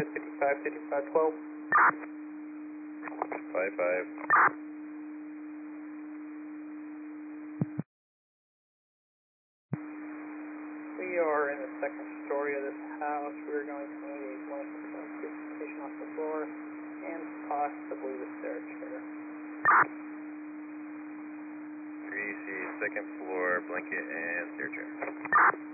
5512. 55. We are in the second story of this house. We're going to need a blanket identification off the floor and possibly the stair chair. 3C, second floor, blanket and stair chair.